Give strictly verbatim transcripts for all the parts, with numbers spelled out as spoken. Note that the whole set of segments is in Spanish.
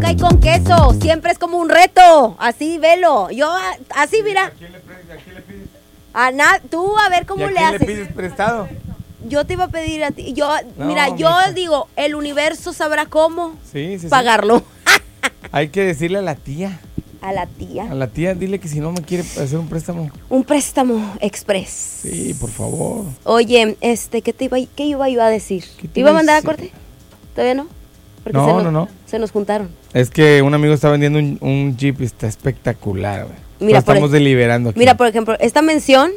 coca y con queso. Siempre es como un reto. Así, velo. Yo, así, mira. ¿A quién le, a quién le pides? A na, tú, a ver cómo ¿Y a le quién haces. le pides prestado? Yo te iba a pedir a ti. Yo, No, mira, yo mija. digo, el universo sabrá cómo Sí, sí, pagarlo. sí. Hay que decirle a la tía. A la tía. A la tía, dile que si no me quiere hacer un préstamo. Un préstamo express. Sí, por favor. Oye, este, ¿qué te iba, qué iba yo a decir? ¿Qué ¿Te te iba a iba a mandar a decir? corte? ¿Todavía no? Porque No, se nos, no, no. Se nos juntaron. Es que un amigo está vendiendo un, un Jeep y está espectacular, güey. Mira, Lo por estamos e- deliberando aquí. Mira, por ejemplo, esta mención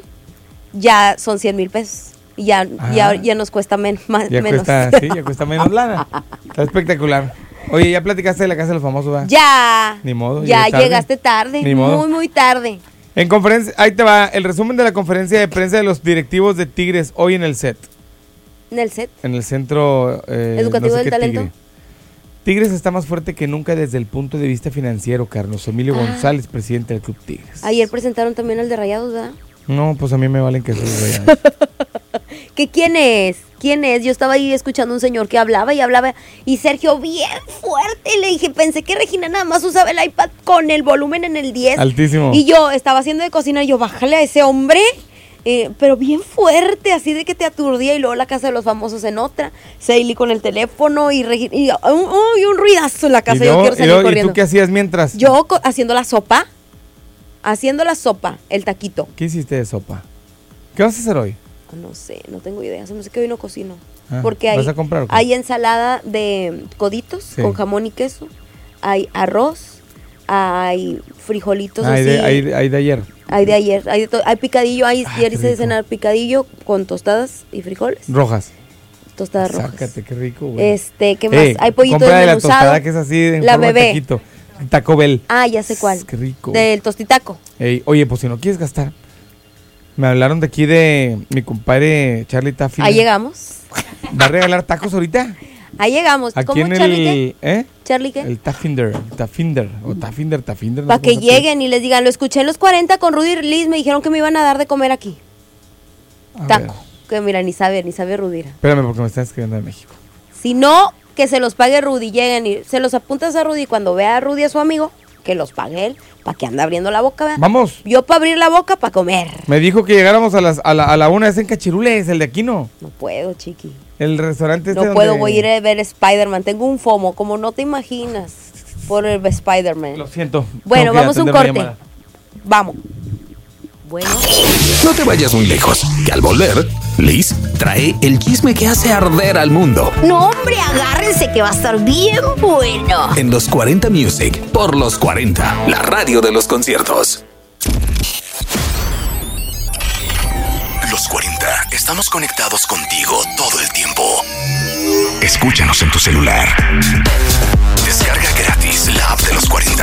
ya son cien mil pesos. Y ya, Ah. ya, ya nos cuesta men- más, ya menos. cuesta, sí, ya cuesta menos lana. Está espectacular. Oye, ¿ya platicaste de la casa de los famosos, ¿verdad? Ya. Ni modo, Ya llegué tarde. llegaste tarde. Ni modo. Muy, muy tarde. En conferencia, ahí te va, el resumen de la conferencia de prensa de los directivos de Tigres hoy en el set. En el set. En el centro eh, Educativo del qué talento. Tigre. Tigres está más fuerte que nunca desde el punto de vista financiero, Carlos Emilio Ah. González, presidente del Club Tigres. Ayer presentaron también al de Rayados, ¿verdad? No, pues a mí me valen que esos Rayados. ¿Qué quién es? ¿Quién es? Yo estaba ahí escuchando a un señor que hablaba y hablaba y Sergio bien fuerte. Le dije, pensé que Regina nada más usaba el iPad con el volumen en el diez. Altísimo. Y yo estaba haciendo de cocina y yo, bájale a ese hombre. Eh, pero bien fuerte, así de que te aturdía. Y luego la casa de los famosos en otra. Seili con el teléfono y, Regi- y, uh, y un ruidazo en la casa. ¿Y, yo luego- quiero y salir luego- ¿y corriendo. tú qué hacías mientras? Yo co- haciendo la sopa. Haciendo la sopa, el taquito. ¿Qué hiciste de sopa? ¿Qué vas a hacer hoy? No sé, no tengo idea. Se me hace que hoy no cocino. Ah, Porque hay, ¿vas a comprar o qué? hay ensalada de coditos Sí. con jamón y queso. Hay arroz. Hay frijolitos Ah, hay, así. de, hay de- hay de ayer. Hay de ayer. Hay, de to- hay picadillo. Hay, Ah, ayer qué hice de rico. cenar picadillo con tostadas y frijoles. Rojas. Tostadas rojas. Sácate, qué rico, güey. Este, ¿qué más? Eh, hay pollito compra de la desmenuzado. tostada que es así en La forma de bebé. taquito. Taco Bell. Ah, ya sé cuál. Qué rico. Del tostitaco. Ey, oye, pues si no quieres gastar. Me hablaron de aquí de mi compadre Charlie Taffy. Ahí llegamos. ¿Va a regalar tacos ahorita? Ahí llegamos. Aquí ¿Cómo, en Charlie el... qué? ¿Eh? ¿Charlie qué? El Taffinder. Taffinder. O Taffinder, Taffinder. no Para sé que cómo se lleguen y les digan, lo escuché en los cuarenta con Rudy Liz, me dijeron que me iban a dar de comer aquí. pide. A Taco. ver, Que mira, ni sabe, ni sabe Rudira. espérame porque me están escribiendo de México. Si no, que se los pague Rudy, lleguen y se los apuntas a Rudy cuando vea a Rudy a su amigo, que los pague él, para que ande abriendo la boca, ¿verdad? Vamos. Yo para abrir la boca, para comer. Me dijo que llegáramos a, las, a, la, a la una. Es en Cachirules, el de Aquino. No puedo, chiqui. El restaurante este No puedo, donde- voy a ir a ver Spider-Man. Tengo un FOMO, como no te imaginas, por el Spider-Man. Lo siento. Bueno, tengo que vamos a un atender corte. una llamada. Vamos. Bueno. No te vayas muy lejos, que al volver, Liz trae el chisme que hace arder al mundo No, hombre, agárrense que va a estar bien bueno. en los cuarenta Music por los cuarenta, la radio de los conciertos. Los cuarenta, estamos conectados contigo todo el tiempo. Escúchanos en tu celular. Descarga gratis la app de los cuarenta.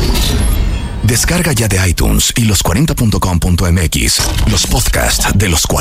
Descarga ya de iTunes y los cuarenta punto com punto m x los podcasts de los cuarenta.